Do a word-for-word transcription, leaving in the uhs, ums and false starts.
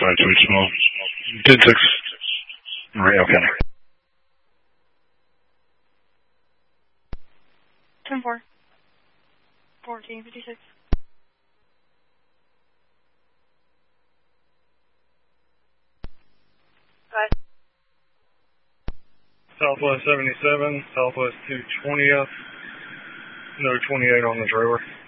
five two eight small. ten six. Reno County. ten four. fourteen fifty-six. Five. Southwest seventy-seven, Southwest two twentieth. Another twenty-eight on the trailer.